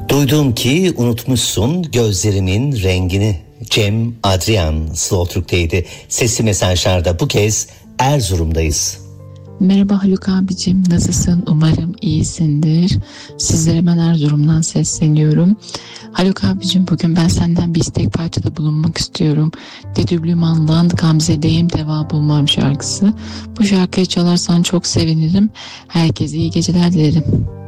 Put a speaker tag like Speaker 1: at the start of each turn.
Speaker 1: Duydum ki unutmuşsun gözlerimin rengini. Cem Adrian Slow Türk'teydi. Sesli mesajlarda bu kez Erzurum'dayız.
Speaker 2: Merhaba Haluk abicim, nasılsın? Umarım iyisindir. Sizlere ben Erzurum'dan sesleniyorum. Haluk abicim, bugün ben senden bir istek parçada bulunmak istiyorum. Dedüblüman'dan Gamze'deyim Deva Bulmam şarkısı. Bu şarkıyı çalarsan çok sevinirim. Herkese iyi geceler dilerim.